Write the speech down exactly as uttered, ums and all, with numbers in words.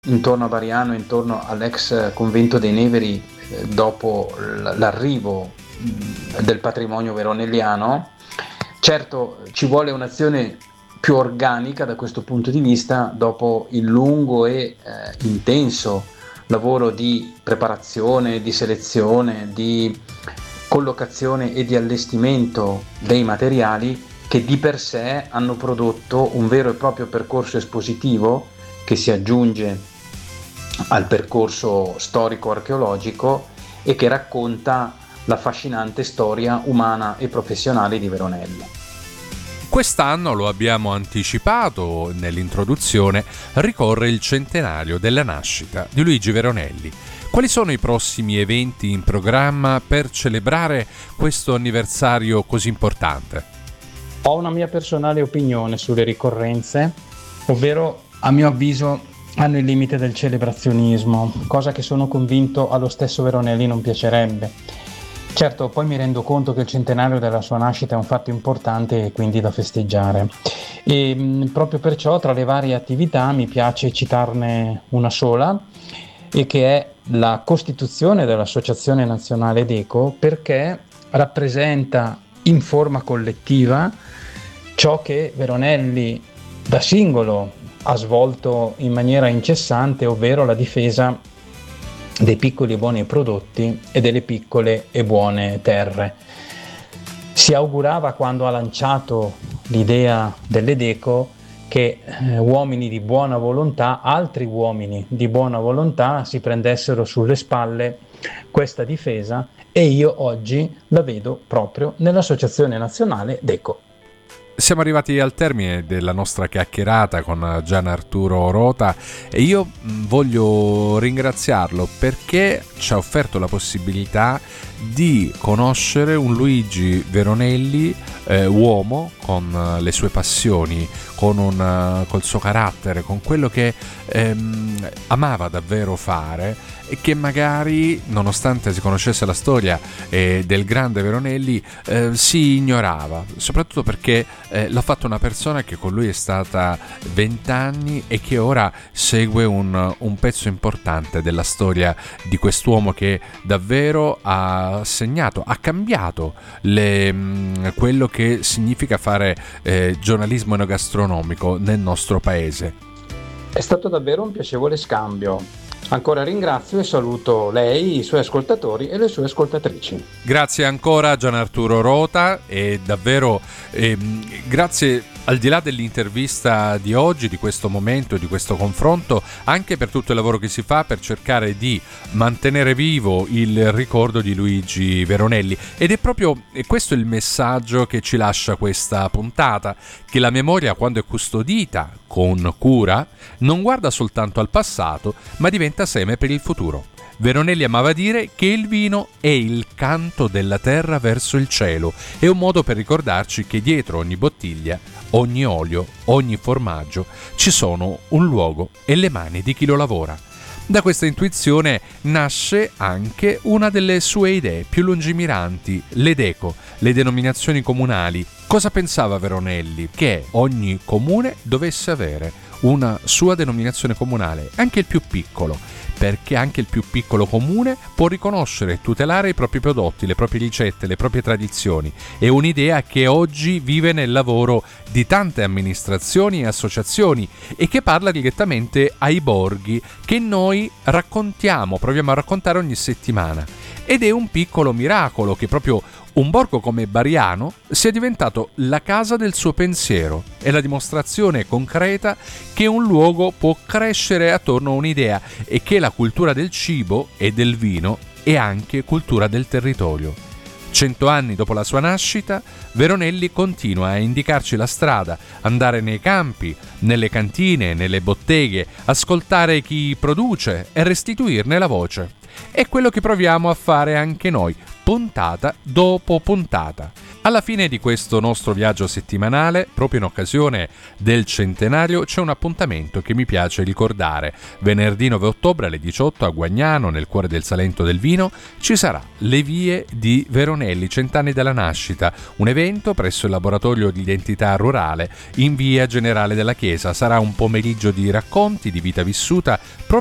intorno a Bariano, intorno all'ex convento dei Neveri, eh, dopo l'arrivo del patrimonio veronelliano. Certo, ci vuole un'azione più organica da questo punto di vista dopo il lungo e eh, intenso lavoro di preparazione, di selezione, di collocazione e di allestimento dei materiali che di per sé hanno prodotto un vero e proprio percorso espositivo che si aggiunge al percorso storico-archeologico e che racconta l'affascinante storia umana e professionale di Veronelli. Quest'anno, lo abbiamo anticipato nell'introduzione, ricorre il centenario della nascita di Luigi Veronelli. Quali sono i prossimi eventi in programma per celebrare questo anniversario così importante? Ho una mia personale opinione sulle ricorrenze, ovvero, a mio avviso, hanno il limite del celebrazionismo, cosa che sono convinto allo stesso Veronelli non piacerebbe. Certo, poi mi rendo conto che il centenario della sua nascita è un fatto importante e quindi da festeggiare. E mh, proprio perciò, tra le varie attività, mi piace citarne una sola, e che è la costituzione dell'Associazione Nazionale Deco, perché rappresenta in forma collettiva ciò che Veronelli da singolo ha svolto in maniera incessante, ovvero la difesa dei piccoli e buoni prodotti e delle piccole e buone terre. Si augurava, quando ha lanciato l'idea delle Deco, che eh, uomini di buona volontà, altri uomini di buona volontà, si prendessero sulle spalle questa difesa, e io oggi la vedo proprio nell'Associazione Nazionale Deco. Siamo arrivati al termine della nostra chiacchierata con Gian Arturo Rota e io voglio ringraziarlo perché ci ha offerto la possibilità di conoscere un Luigi Veronelli eh, uomo, con le sue passioni, con un, col suo carattere, con quello che ehm, amava davvero fare, e che magari, nonostante si conoscesse la storia eh, del grande Veronelli, eh, si ignorava, soprattutto perché eh, l'ha fatto una persona che con lui è stata vent'anni e che ora segue un, un pezzo importante della storia di quest'uomo che davvero ha segnato, ha cambiato le, mh, quello che significa fare eh, giornalismo enogastronomico nel nostro paese. È stato davvero un piacevole scambio. Ancora ringrazio e saluto lei, i suoi ascoltatori e le sue ascoltatrici. Grazie ancora Gian Arturo Rota, e davvero ehm, grazie al di là dell'intervista di oggi, di questo momento, di questo confronto, anche per tutto il lavoro che si fa per cercare di mantenere vivo il ricordo di Luigi Veronelli. Ed è proprio questo il messaggio che ci lascia questa puntata, che la memoria, quando è custodita con cura, non guarda soltanto al passato, ma diventa seme per il futuro. Veronelli amava dire che il vino è il canto della terra verso il cielo, è un modo per ricordarci che dietro ogni bottiglia, ogni olio, ogni formaggio ci sono un luogo e le mani di chi lo lavora. Da questa intuizione nasce anche una delle sue idee più lungimiranti, le Deco, le denominazioni comunali. Cosa pensava Veronelli? Che ogni comune dovesse avere una sua denominazione comunale, anche il più piccolo, perché anche il più piccolo comune può riconoscere e tutelare i propri prodotti, le proprie ricette, le proprie tradizioni. È un'idea che oggi vive nel lavoro di tante amministrazioni e associazioni e che parla direttamente ai borghi che noi raccontiamo, proviamo a raccontare ogni settimana. Ed è un piccolo miracolo che proprio un borgo come Bariano sia diventato la casa del suo pensiero. È la dimostrazione concreta che un luogo può crescere attorno a un'idea e che la cultura del cibo e del vino è anche cultura del territorio. Cento anni dopo la sua nascita, Veronelli continua a indicarci la strada, andare nei campi, nelle cantine, nelle botteghe, ascoltare chi produce e restituirne la voce. È quello che proviamo a fare anche noi, puntata dopo puntata. Alla fine di questo nostro viaggio settimanale, proprio in occasione del centenario, c'è un appuntamento che mi piace ricordare. Venerdì nove ottobre alle diciotto a Guagnano, nel cuore del Salento del Vino, ci sarà Le Vie di Veronelli, cent'anni dalla nascita, un evento presso il laboratorio di identità rurale in via Generale della Chiesa. Sarà un pomeriggio di racconti di vita vissuta proprio